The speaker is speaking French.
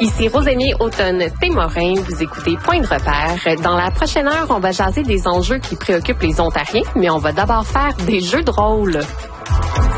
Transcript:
Ici Rosémie Automne-Témorin, vous écoutez Point de repère. Dans la prochaine heure, on va jaser des enjeux qui préoccupent les Ontariens, mais on va d'abord faire des jeux de rôle.